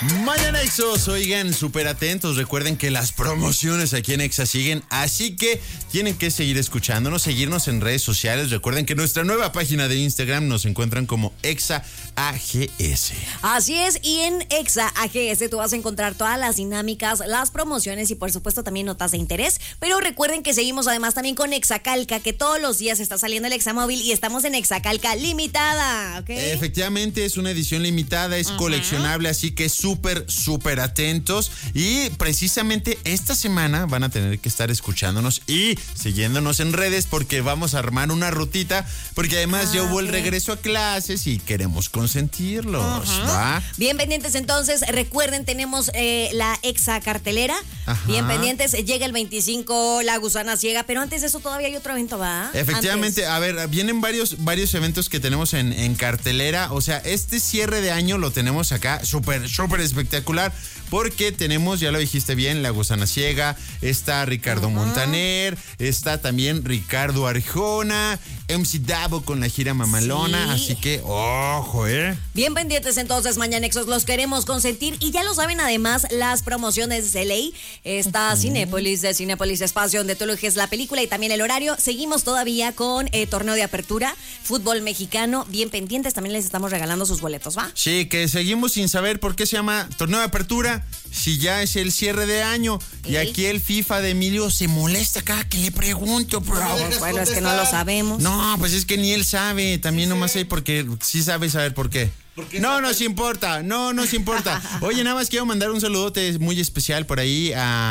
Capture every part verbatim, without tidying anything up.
Mañana Exos, oigan, súper atentos. Recuerden que las promociones aquí en Exa siguen, así que tienen que seguir escuchándonos, seguirnos en redes sociales. Recuerden que nuestra nueva página de Instagram nos encuentran como Exa A G S. Así es, y en Exa A G S tú vas a encontrar todas las dinámicas, las promociones y por supuesto también notas de interés. Pero recuerden que seguimos además también con Exacalca, que todos los días está saliendo el Examóvil y estamos en Exacalca limitada, ¿ok? Efectivamente, es una edición limitada, es uh-huh. coleccionable, así que súper, súper atentos. Y precisamente esta semana van a tener que estar escuchándonos y siguiéndonos en redes porque vamos a armar una rutita, porque además ah, ya hubo okay. el regreso a clases y queremos consentirlos, uh-huh. ¿va? Bien pendientes entonces, recuerden, tenemos eh, la Exa cartelera, Ajá. bien pendientes, llega el veinticinco La Gusana Ciega, pero antes de eso todavía hay otro evento, ¿va? Efectivamente, antes. a ver, vienen varios, varios eventos que tenemos en, en cartelera, o sea, este cierre de año lo tenemos acá súper, súper espectacular, porque tenemos, ya lo dijiste bien, La Gusana Ciega, está Ricardo uh-huh. Montaner, está también Ricardo Arjona, M C Davo con la gira Mamalona, sí. así que, ojo, ¿eh? Bien pendientes entonces, mañana Exos, los queremos consentir y ya lo saben además las promociones de ley, está uh-huh. Cinépolis, de Cinépolis Espacio, donde tú eliges la película y también el horario. Seguimos todavía con eh, torneo de apertura, fútbol mexicano, bien pendientes, también les estamos regalando sus boletos, ¿va? Sí, que seguimos sin saber por qué se llama torneo de apertura, si ya es el cierre de año, ¿Eh? y aquí el FIFA de Emilio se molesta cada que le pregunto, bro. No, bueno, es que no lo sabemos. No, pues es que ni él sabe, también nomás sé porque sí sabe saber por qué. No nos importa, no nos importa. Oye, nada más quiero mandar un saludote muy especial por ahí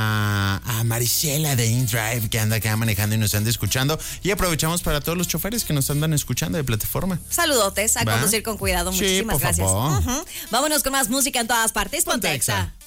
a, a Marisela de InDrive, que anda acá manejando y nos anda escuchando. Y aprovechamos para todos los choferes que nos andan escuchando de plataforma. Saludotes, a ¿Va? Conducir con cuidado. Muchísimas sí, por gracias. Favor. Uh-huh. Vámonos con más música en todas partes. Ponte Exa.